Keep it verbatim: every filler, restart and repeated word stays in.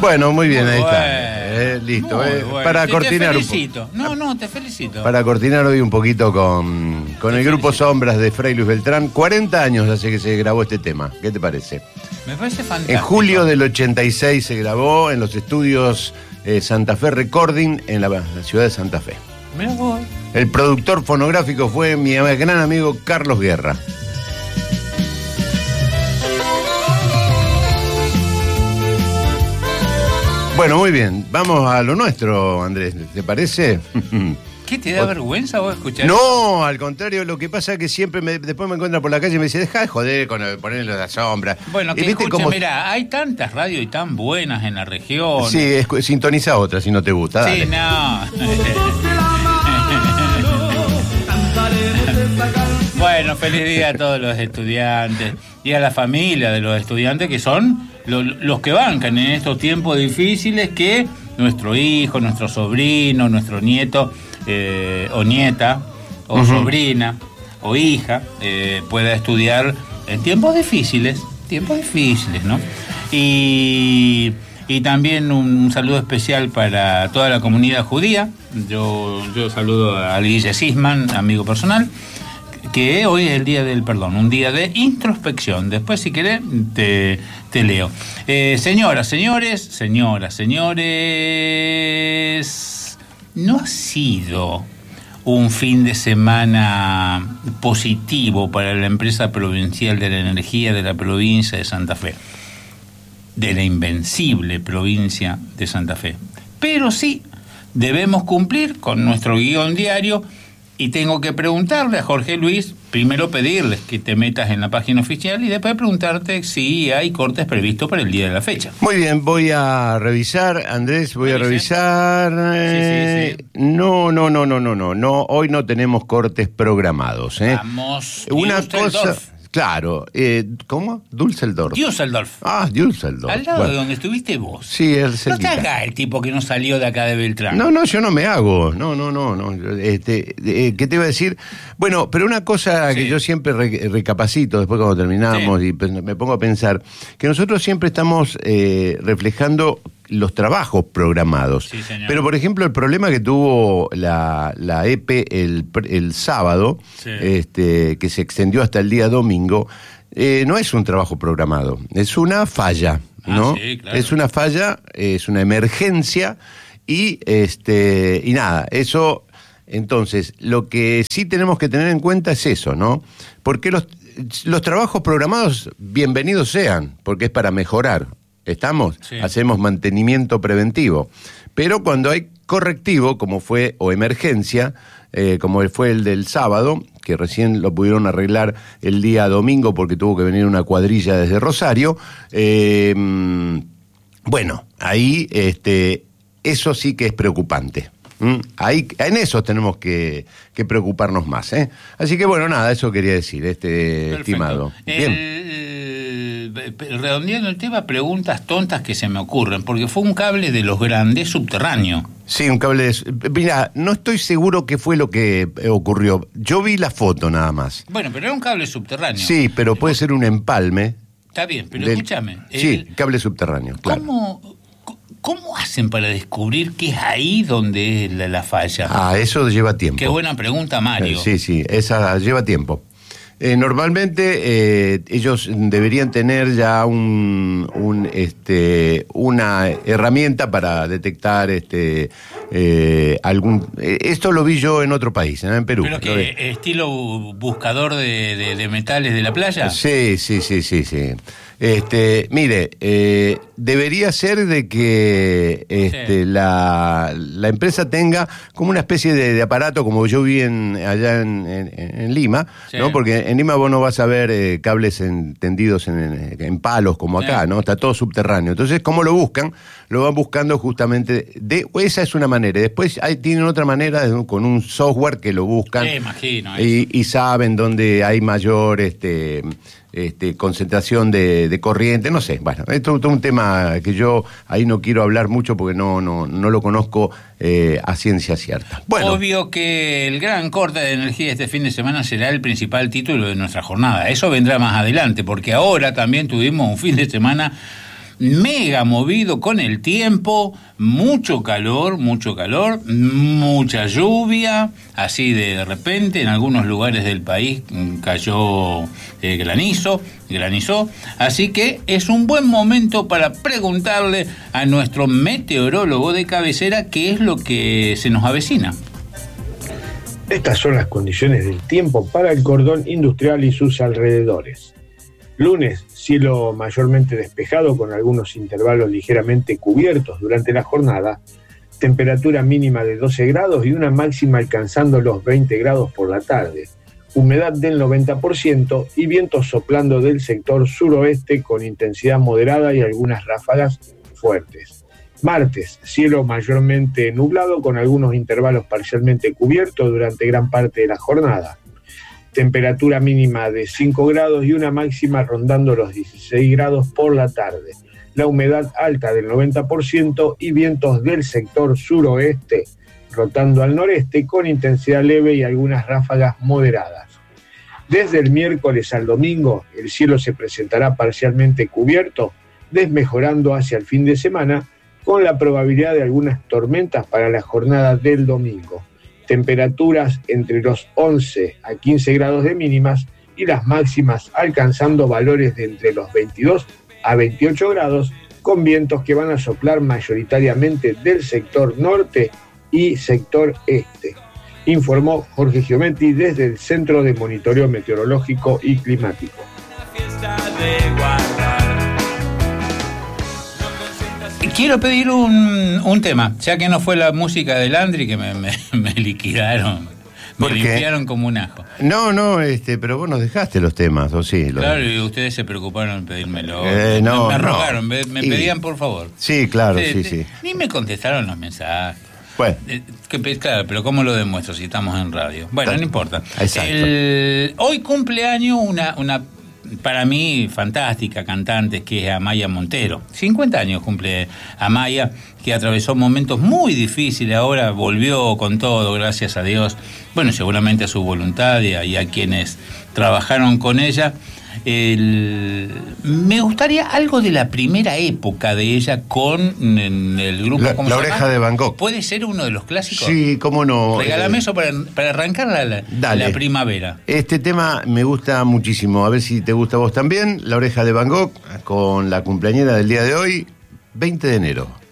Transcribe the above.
Bueno, muy bien, ahí Bueno, está. Eh, listo. muy eh, bueno. Para Te- cortinar te un felicito. poco. No, no, te felicito. Para cortinar hoy un poquito con, con Te el grupo felicito. Sombras de Fray Luis Beltrán. cuarenta años hace que se grabó este tema. ¿Qué te parece? Me parece fantástico. En julio del ochenta y seis se grabó en los estudios eh, Santa Fe Recording en la, la ciudad de Santa Fe. Mirá vos. El productor fonográfico fue mi gran amigo Carlos Guerra. Bueno, muy bien. Vamos a lo nuestro, Andrés. ¿Te parece? ¿Qué te da vergüenza vos escuchar? No, al contrario, lo que pasa es que siempre me, después me encuentran por la calle y me dice, deja de joder con el- ponerle la sombra. Bueno, Y que viste escucha, cómo- mira, hay tantas radios y tan buenas en la región. Sí, escu- sintoniza otra si no te gusta. Sí, Dale. no. Bueno, feliz día a todos los estudiantes y a la familia de los estudiantes que son lo- los que bancan en estos tiempos difíciles que nuestro hijo, nuestro sobrino, nuestro nieto eh, o nieta o Ujú. sobrina o hija eh, pueda estudiar en tiempos difíciles, tiempos difíciles, ¿no? Y, y también un, un saludo especial para toda la comunidad judía. Yo, yo saludo a Guille Sisman, amigo personal, que hoy es el día del perdón, un día de introspección. Después, si querés, te, te leo. Eh, señoras, señores, señoras, señores, no ha sido un fin de semana positivo para la empresa provincial de la energía de la provincia de Santa Fe, de la invencible provincia de Santa Fe. Pero sí, debemos cumplir con nuestro guión diario. Y tengo que preguntarle a Jorge Luis, primero pedirles que te metas en la página oficial y después preguntarte si hay cortes previstos para el día de la fecha. Muy bien, voy a revisar, Andrés, voy a Revise. revisar. eh, Sí, sí, No, no, no, no, no, no, no, hoy no tenemos cortes programados. ¿eh? Vamos, Una Düsseldorf. cosa, claro, eh, ¿cómo? Düsseldorf. Düsseldorf. Ah, Düsseldorf. Al lado Bueno. de donde estuviste vos. Sí, el No te cerquita. hagas el tipo que no salió de acá de Beltrán. No, no, yo no me hago. No, no, no, no. Este, eh, ¿qué te iba a decir? Bueno, pero una cosa Sí. que yo siempre re- recapacito después cuando terminamos Sí. y pues, me pongo a pensar, que nosotros siempre estamos eh, reflejando los trabajos programados. Sí, señor. Pero, por ejemplo, el problema que tuvo la, la E P el, pr- el sábado, Sí. este, que se extendió hasta el día domingo, eh, no es un trabajo programado, es una falla. Ah, ¿no? sí, claro. Es una falla, es una emergencia y este y nada, eso entonces lo que sí tenemos que tener en cuenta es eso, ¿no? Porque los los trabajos programados bienvenidos sean, porque es para mejorar. ¿Estamos? Sí. Hacemos mantenimiento preventivo. Pero cuando hay correctivo, como fue, o emergencia, eh, como fue el del sábado, que recién lo pudieron arreglar el día domingo porque tuvo que venir una cuadrilla desde Rosario, eh, bueno, ahí este, eso sí que es preocupante. ¿Mm? Ahí, en eso tenemos que, que preocuparnos más, ¿eh? Así que bueno, nada, eso quería decir, este Perfecto. estimado. Bien. El, el- redondeando el tema, preguntas tontas que se me ocurren, porque fue un cable de los grandes subterráneo. Sí, un cable de... Mira, no estoy seguro qué fue lo que eh, ocurrió. Yo vi la foto nada más. Bueno, pero era un cable subterráneo. Sí, pero puede ser un empalme. Está bien, pero del- escúchame. Sí, el- cable subterráneo, claro. ¿cómo, ¿Cómo hacen para descubrir que es ahí donde es la, la falla? Ah, eso lleva tiempo. Qué buena pregunta, Mario. Eh, Sí, sí, esa lleva tiempo. Eh, normalmente eh, ellos deberían tener ya un, un, este, una herramienta para detectar este, eh, algún... eh, esto lo vi yo en otro país, ¿eh? En Perú. ¿Pero Lo vi. que estilo buscador de, de- de metales de la playa? Sí, sí, sí, sí, sí. Este, mire, eh, debería ser de que este, Sí. la, la empresa tenga como una especie de, de aparato, como yo vi en, allá en, en- en Lima, Sí. ¿no? Porque en Lima vos no vas a ver eh, cables en- tendidos en, en- en palos como Sí. acá, ¿no? Está todo subterráneo. Entonces, ¿cómo lo buscan? Lo van buscando justamente de... Esa es una manera. Después hay, tienen otra manera de- con un software que lo buscan. Sí, imagino. Y, y saben dónde hay mayor este, este, concentración de, de corriente, no sé. Bueno, esto es un tema que yo ahí no quiero hablar mucho porque no, no, no lo conozco eh, a ciencia cierta. Bueno, Obvio que el gran corte de energía este fin de semana será el principal título de nuestra jornada. Eso vendrá más adelante, porque ahora también tuvimos un fin de semana mega movido con el tiempo, mucho calor, mucho calor, mucha lluvia, así de repente en algunos lugares del país cayó eh, granizo, granizó, así que es un buen momento para preguntarle a nuestro meteorólogo de cabecera qué es lo que se nos avecina. Estas son las condiciones del tiempo para el cordón industrial y sus alrededores. Lunes, cielo mayormente despejado con algunos intervalos ligeramente cubiertos durante la jornada, temperatura mínima de doce grados y una máxima alcanzando los veinte grados por la tarde, humedad del noventa por ciento y vientos soplando del sector suroeste con intensidad moderada y algunas ráfagas fuertes. Martes, cielo mayormente nublado con algunos intervalos parcialmente cubiertos durante gran parte de la jornada. Temperatura mínima de cinco grados y una máxima rondando los dieciséis grados por la tarde. La humedad alta del noventa por ciento y vientos del sector suroeste rotando al noreste con intensidad leve y algunas ráfagas moderadas. Desde el miércoles al domingo, el cielo se presentará parcialmente cubierto, desmejorando hacia el fin de semana, con la probabilidad de algunas tormentas para la jornada del domingo. Temperaturas entre los once a quince grados de mínimas y las máximas alcanzando valores de entre los veintidós a veintiocho grados, con vientos que van a soplar mayoritariamente del sector norte y sector este. Informó Jorge Giometti desde el Centro de Monitoreo Meteorológico y Climático. Quiero pedir un, un tema, ya que no fue la música de Landry, que me, me, me liquidaron, me limpiaron como un ajo. No, no, este, pero vos nos dejaste los temas, ¿o sí? Los... Claro, y ustedes se preocuparon en pedírmelo. Eh, no, me, me no. rogaron, me, me y... pedían por favor. Sí, claro, de, sí, de, sí. Ni me contestaron los mensajes. Bueno. Eh, que, claro, pero ¿cómo lo demuestro si estamos en radio? Bueno, Exacto. No importa. Exacto. El, hoy cumpleaños una... una para mí, fantástica cantante, que es Amaya Montero. cincuenta años cumple Amaya, que atravesó momentos muy difíciles, ahora volvió con todo, gracias a Dios. Bueno, seguramente a su voluntad y a, y a quienes trabajaron con ella. El, me gustaría algo de la primera época de ella con en el grupo... La, ¿cómo la se oreja llama? de Van Gogh. ¿Puede ser uno de los clásicos? Sí, cómo no. Regálame eh, eso para, para arrancar la, la, la primavera. Este tema me gusta muchísimo. A ver si te gusta a vos también. La oreja de Van Gogh con la cumpleañera del día de hoy, veinte de enero.